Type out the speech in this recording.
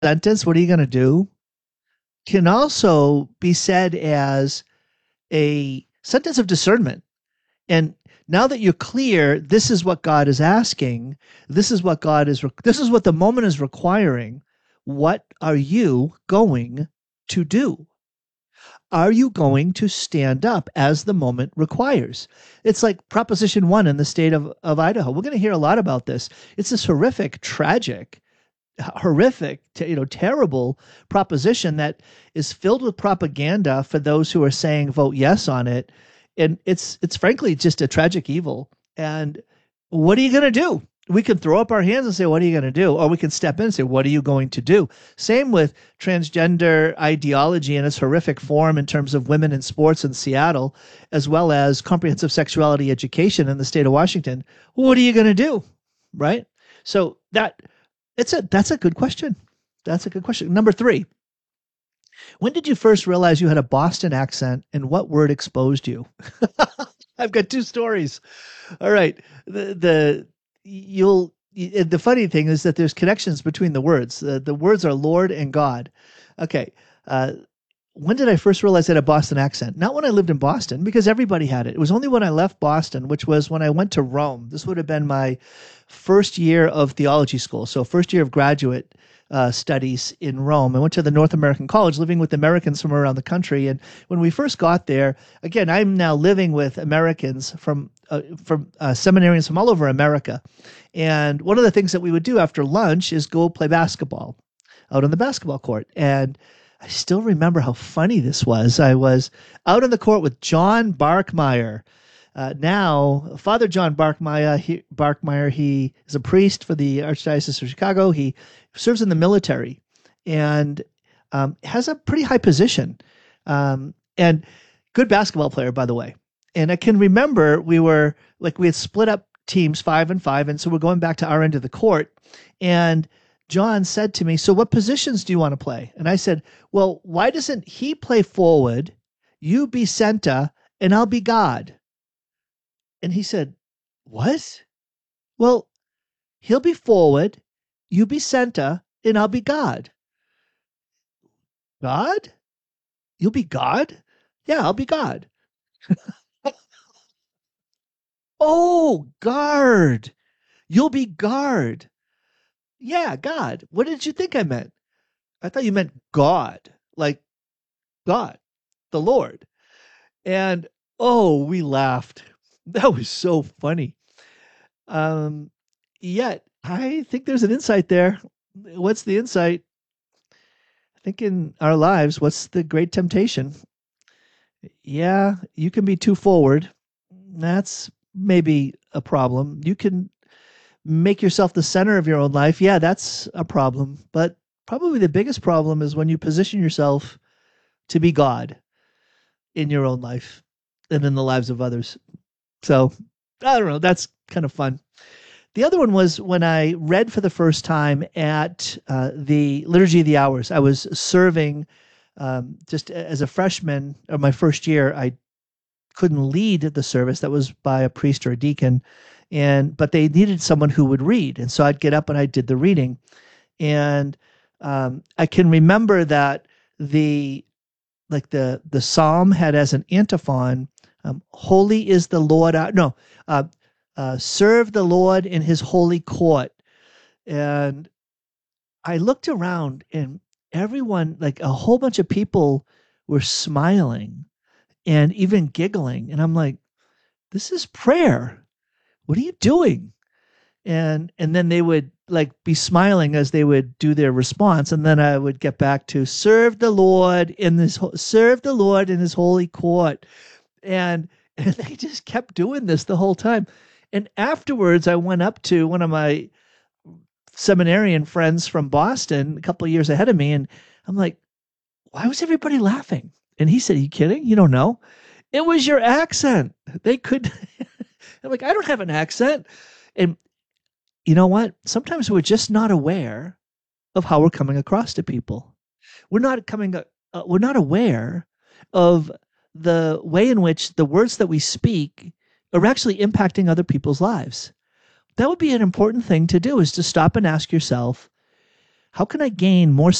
sentence, what are you going to do, can also be said as a sentence of discernment. And now that you're clear, this is what God is asking. This is what the moment is requiring. What are you going to do? Are you going to stand up as the moment requires? It's like Proposition 1 in the state of Idaho. We're going to hear a lot about this. It's this horrific, terrible proposition that is filled with propaganda for those who are saying vote yes on it. And it's frankly just a tragic evil. And what are you going to do? We can throw up our hands and say, what are you going to do? Or we can step in and say, what are you going to do? Same with transgender ideology in its horrific form in terms of women in sports in Seattle, as well as comprehensive sexuality education in the state of Washington. What are you going to do? Right? So that's a good question. That's a good question. Number 3, when did you first realize you had a Boston accent and what word exposed you? I've got 2 stories. All right. The funny thing is that there's connections between the words. The words are Lord and God. Okay. When did I first realize I had a Boston accent? Not when I lived in Boston, because everybody had it. It was only when I left Boston, which was when I went to Rome. This would have been my first year of theology school. So first year of graduate studies in Rome. I went to the North American College, living with Americans from around the country. And when we first got there, again, I'm now living with Americans from seminarians from all over America. And one of the things that we would do after lunch is go play basketball out on the basketball court. And I still remember how funny this was. I was out on the court with John Barkmeyer. Now, Father John Barkmeyer, he is a priest for the Archdiocese of Chicago. He serves in the military and has a pretty high position, and good basketball player, by the way. And I can remember we had split up teams 5 and 5, and so we're going back to our end of the court. And John said to me, so what positions do you want to play? And I said, well, why doesn't he play forward, you be center, and I'll be guard? And he said, what? Well, he'll be forward, you be center, and I'll be guard. God? You'll be God? Yeah, I'll be God. Oh, guard. You'll be guard. Yeah, God. What did you think I meant? I thought you meant God, like God, the Lord. And oh, we laughed. That was so funny. Um, Yet I think there's an insight there. What's the insight? I think in our lives, what's the great temptation? Yeah, you can be too forward. That's maybe a problem. You can make yourself the center of your own life. Yeah, that's a problem. But probably the biggest problem is when you position yourself to be God in your own life and in the lives of others. So I don't know. That's kind of fun. The other one was when I read for the first time at the Liturgy of the Hours. I was serving just as a freshman, or my first year. I couldn't lead the service. That was by a priest or a deacon, but they needed someone who would read, and so I'd get up and I did the reading. And I can remember that the psalm had as an antiphon, "Holy is the Lord." Serve the Lord in His holy court. And I looked around, and everyone, like a whole bunch of people, were smiling and even giggling. And I'm like, this is prayer. What are you doing? And then they would like be smiling as they would do their response. And then I would get back to serve the Lord in His holy court. And they just kept doing this the whole time. And afterwards, I went up to one of my seminarian friends from Boston, a couple of years ahead of me, and I'm like, why was everybody laughing? And he said, are you kidding? You don't know? It was your accent. They could. I'm like, I don't have an accent. And you know what? Sometimes we're just not aware of how we're coming across to people. We're not aware of the way in which the words that we speak are actually impacting other people's lives. That would be an important thing to do, is to stop and ask yourself, how can I gain more